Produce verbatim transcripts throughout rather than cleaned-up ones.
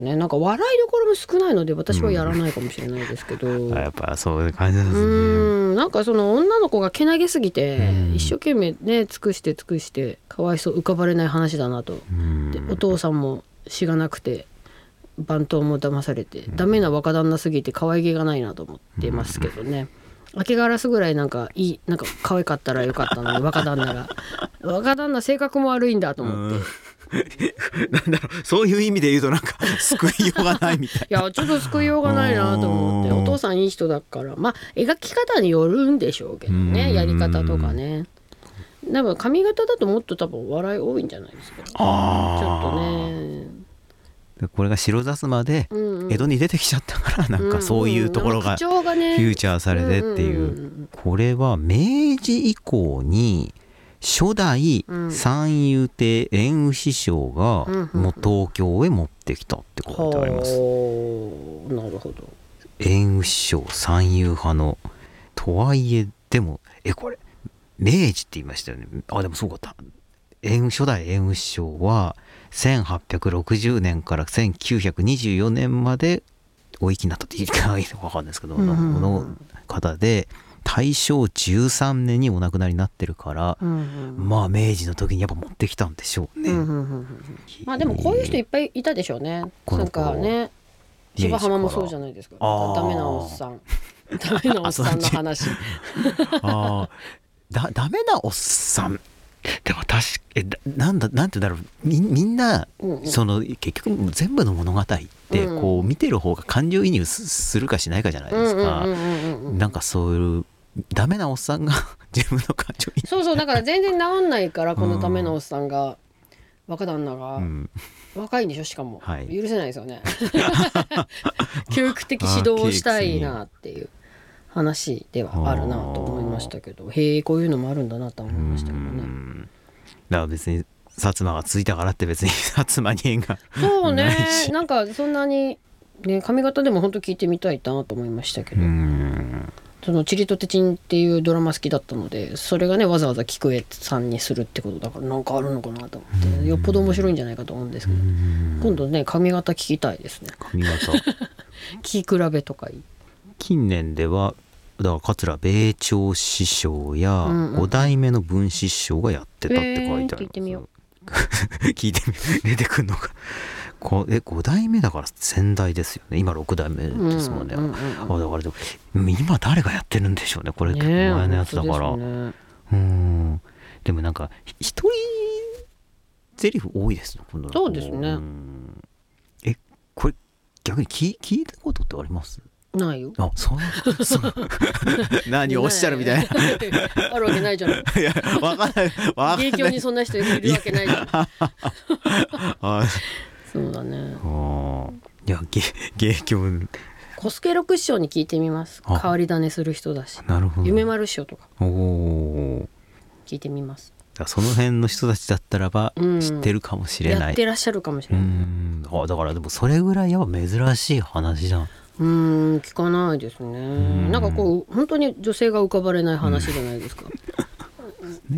ね、なんか笑いどころも少ないので私はやらないかもしれないですけど、うん、 やっぱそういう感じなんですね。 うんなんかその女の子がけなげすぎて、 うん、 一生懸命ね尽くして尽くしてかわいそう浮かばれない話だなと、うん、でお父さんもしがなくて番頭も騙されて、うん、ダメな若旦那すぎて可愛げがないなと思ってますけどね、うん、明けガラスぐらいなんかいいなんか可愛かったらよかったのに若旦那が若旦那性格も悪いんだと思って、うんなんだろう、そういう意味で言うとなんか救いようがないみたいないやちょっと救いようがないなと思ってお父さんいい人だからまあ描き方によるんでしょうけどねやり方とかね多分髪型だともっと多分笑い多いんじゃないですか、ね、あちょっとねこれが白薩摩で江戸に出てきちゃったからなんかそういうところがフューチャーされてっていうこれは明治以降に初代三遊亭圓宇師匠がもう東京へ持ってきたって書いてあります、 うんうん、なるほど圓宇師匠三遊派のとはいえでもえこれ明治って言いましたよねあでもそうかった初代圓宇師匠はせんはっぴゃくろくじゅうねんからせんきゅうひゃくにじゅうよねんまでお生きになったって言い方が分かんないですけど、うんうんうん、この方で大正じゅうさんねんにお亡くなりになってるから、うんうん、まあ明治の時にやっぱ持ってきたんでしょうね、うんうんうんうん、 まあでもこういう人いっぱいいたでしょうねなんかね芝浜もそうじゃないですかダメなおっさんダメなおっさんの話あだダメなおっさんでも確かえなんだなんてだろう み, みんな、うんうん、その結局全部の物語ってこう見てる方が感情移入 す, するかしないかじゃないですかなんかそういうダメなおっさんが自分の感情移入そうそうだから全然治んないからこのダメなおっさんが若旦那が、うん、若いんでしょしかも、はい、許せないですよね教育的指導をしたいなっていう話ではあるなと思いましたけどへえこういうのもあるんだなと思いましたけどねだから別に薩摩がついたからって別に薩摩に縁がそうねなんかそんなに、ね、髪型でも本当聞いてみたいなと思いましたけどうんそのチリとテチンっていうドラマ好きだったのでそれがねわざわざ菊江さんにするってことだからなんかあるのかなと思ってよっぽど面白いんじゃないかと思うんですけど今度ね髪型聞きたいですね髪型聞き比べとかいい近年ではだから桂米朝師匠やご代目の文枝師匠がやってたって書いてある、えー、聞いてみよう聞いてみよう出てくるのかこえご代目だから先代ですよね今ろく代目ですもんね、うんうんうん、あだからでも今誰がやってるんでしょうねこれ結構前のやつだから、ね、うんでもなんか一人ゼリフ多いですね今度そうですねえこれ逆に 聞, 聞いたことってありますないよあそうそう何をおっしゃるみたいなあるわけないじゃんいやわかんないわかんない芸協にそんな人いるわけないじゃんあそうだねいや芸協小助六師匠に聞いてみます変わり種する人だしなるほど夢丸師匠とかお聞いてみますその辺の人たちだったらば知ってるかもしれない、うん、 やってらっしゃるかもしれないうんあだからでもそれぐらいやっぱ珍しい話じゃんうーん聞かないですねなんかこう本当に女性が浮かばれない話じゃないですか、うん、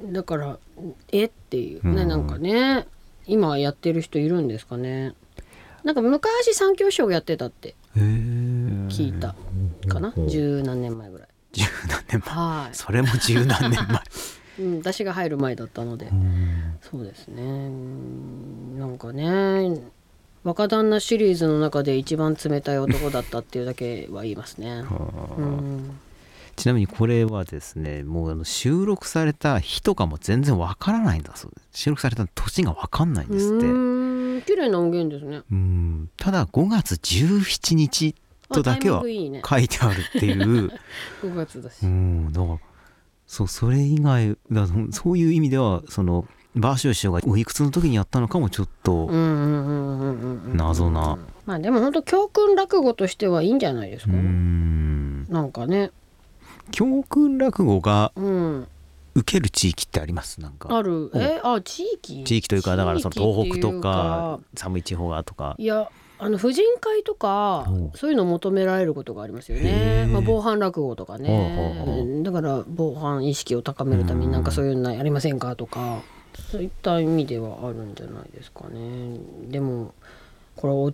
だからえっていうねなんかね今やってる人いるんですかねなんか昔三教師匠がやってたって聞いたかな十何年前ぐらい十何年前、 はい、 それも十何年前うん、私が入る前だったのでそうですねなんかね若旦那シリーズの中で一番冷たい男だったっていうだけは言いますねうんちなみにこれはですねもうあの収録された日とかも全然わからないんだそうです収録された年がわかんないんですってうん綺麗な音源ですねうんただごがつじゅうしちにちとだけは書いてあるっていうごがつだしうんだからそうそれ以外だそういう意味ではそのバーショー師匠がおいくつの時にやったのかもちょっと謎なまあでも本当教訓落語としてはいいんじゃないですかうんなんかね教訓落語が受ける地域ってありますなんかあるえあ地域地域というかだからその東北とか寒い地方がとかいやあの婦人会とかそういうのを求められることがありますよね、まあ、防犯落語とかねだから防犯意識を高めるためになんかそういうのやりませんかとかそういった意味ではあるんじゃないですかねでもこれ